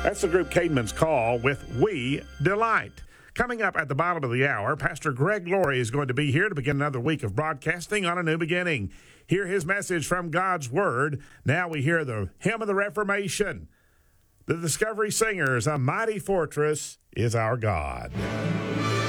That's the group Caedmon's Call with We Delight. Coming up at the bottom of the hour, Pastor Greg Laurie is going to be here to begin another week of broadcasting on a new beginning. Hear his message from God's Word. Now we hear the hymn of the Reformation. The Discovery Singers, A Mighty Fortress is Our God.